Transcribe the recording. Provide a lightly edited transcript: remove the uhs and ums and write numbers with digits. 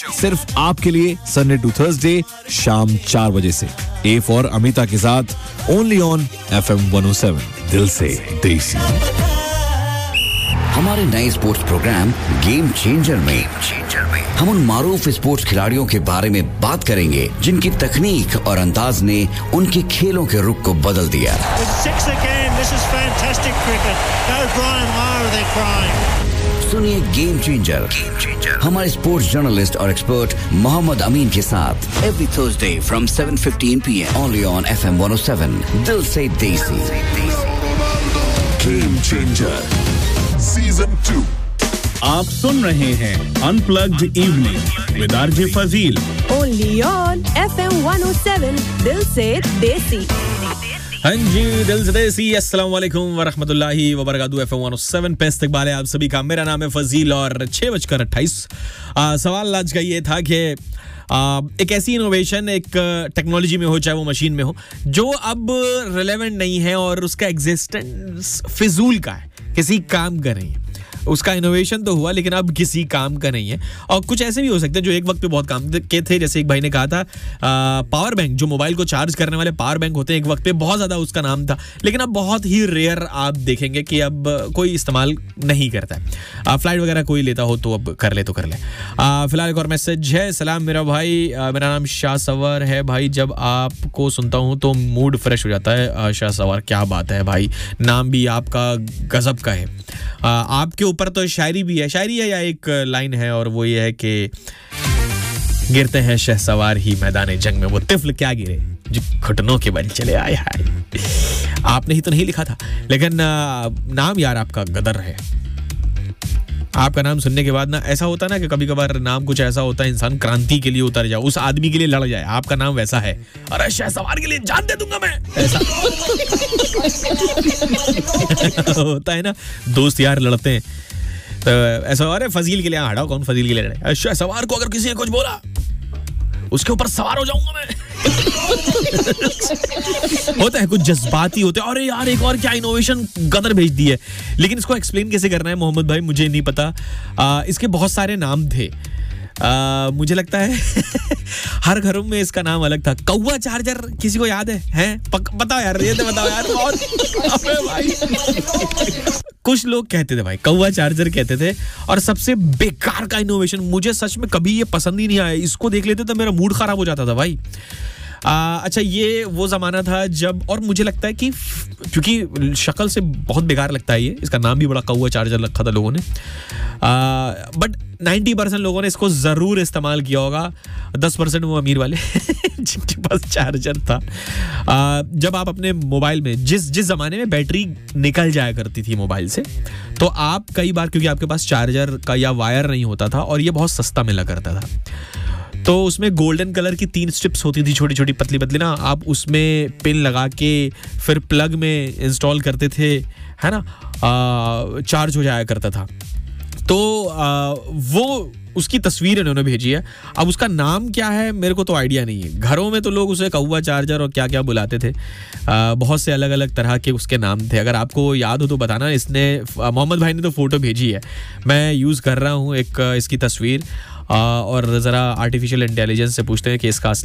सिर्फ आपके लिए संडे टू थर्सडे शाम 4 बजे से। ए फॉर अमिता के साथ ओनली ऑन FM 107 दिल से देसी। हमारे नए स्पोर्ट्स प्रोग्राम गेम चेंजर में हम उन मारूफ स्पोर्ट्स खिलाड़ियों के बारे में बात करेंगे जिनकी तकनीक और अंदाज ने उनके खेलों के रुख को बदल दिया। सुनिए गेम चेंजर हमारे स्पोर्ट्स जर्नलिस्ट और एक्सपर्ट मोहम्मद अमीन के साथ every Thursday from 7:15 PM only on FM 107 दिल से देसी। Game changer season 2। आप सुन रहे हैं unplugged evening with RJ Fazil only on FM 107 दिल से देसी। हाँ जी, दिल से देसी। अस्सलाम वालेकुम वरहमतुल्लाहि वबरकातुहू। FM 107 पे इस्तकबाल है आप सभी का। मेरा नाम है फजील और 6:28 सवाल आज का ये था कि एक ऐसी इनोवेशन एक टेक्नोलॉजी में हो, चाहे वो मशीन में हो, जो अब रिलेवेंट नहीं है और उसका एग्जिस्टेंस फिजूल का है, किसी काम का नहीं है। उसका इनोवेशन तो हुआ लेकिन अब किसी काम का नहीं है। और कुछ ऐसे भी हो सकते हैं जो एक वक्त पे बहुत काम के थे। जैसे एक भाई ने कहा था पावर बैंक, जो मोबाइल को चार्ज करने वाले पावर बैंक होते हैं, एक वक्त पे बहुत ज्यादा उसका नाम था, लेकिन अब बहुत ही रेयर आप देखेंगे कि अब कोई इस्तेमाल नहीं करता है। फ्लाइट वगैरह कोई लेता हो तो अब कर ले। फिलहाल एक और मैसेज है। सलाम मेरा भाई, मेरा नाम शाह सवार है भाई। जब आपको सुनता हूँ तो मूड फ्रेश हो जाता है। शाह सवार, क्या बात है भाई, नाम भी आपका गजब का है। आपके ऊपर तो शायरी भी है। शायरी है या एक लाइन है और वो ये है कि गिरते हैं शहसवार ही मैदान जंग में, वो तिफल क्या गिरे जो घुटनों के बल चले आए। आपने ही तो नहीं लिखा था, लेकिन नाम यार आपका गदर है। आपका नाम सुनने के बाद ना ऐसा होता ना कि कभी कभार नाम कुछ ऐसा होता है इंसान क्रांति के लिए उतर जाए, उस आदमी के लिए लड़ जाए। आपका नाम वैसा है, अरे शहसवार के लिए जान दे दूंगा मैं, ऐसा होता है ना। दोस्त यार लड़ते हैं तो ऐसा, अरे फजील के लिए हटाओ, कौन फजील के लिए लड़े। शहसवार को अगर किसी ने कुछ बोला उसके ऊपर सवार हो जाऊंगा मैं। होता है, कुछ जज्बाती होते हैं। अरे यार एक और क्या इनोवेशन गदर भेज दी है, लेकिन इसको एक्सप्लेन कैसे करना है मोहम्मद भाई मुझे नहीं पता। इसके बहुत सारे नाम थे। मुझे लगता है हर घरों में इसका नाम अलग था। कौवा चार्जर किसी को याद है? हैं? बताओ यार, ये तो बताओ यार। बहुत भाई कुछ लोग कहते थे भाई, कौवा चार्जर कहते थे। और सबसे बेकार का इनोवेशन, मुझे सच में कभी ये पसंद ही नहीं आया। इसको देख लेते तो मेरा मूड खराब हो जाता था भाई। अच्छा, ये वो जमाना था जब, और मुझे लगता है कि क्योंकि शक्ल से बहुत बेकार लगता है ये, इसका नाम भी बड़ा कौवा चार्जर रखा था लोगों ने। बट 90% लोगों ने इसको जरूर इस्तेमाल किया होगा। 10% वो अमीर वाले जिनके पास चार्जर था। जब आप अपने मोबाइल में जिस जमाने में बैटरी निकल जाया करती थी मोबाइल से, तो आप कई बार, क्योंकि आपके पास चार्जर का या वायर नहीं होता था और ये बहुत सस्ता मिला करता था, तो उसमें गोल्डन कलर की 3 स्ट्रिप्स होती थी, छोटी छोटी पतली पतली ना। आप उसमें पिन लगा के फिर प्लग में इंस्टॉल करते थे, है ना, चार्ज हो जाया करता था। तो वो उसकी तस्वीर इन्होंने भेजी है। अब उसका नाम क्या है मेरे को तो आइडिया नहीं है। घरों में तो लोग उसे कौवा चार्जर और क्या क्या बुलाते थे। बहुत से अलग अलग तरह के उसके नाम थे। अगर आपको याद हो तो बताना। इसने, मोहम्मद भाई ने तो फोटो भेजी है, मैं यूज़ कर रहा हूँ एक इसकी तस्वीर। और ज़रा आर्टिफिशियल इंटेलिजेंस से पूछते हैं कि इसका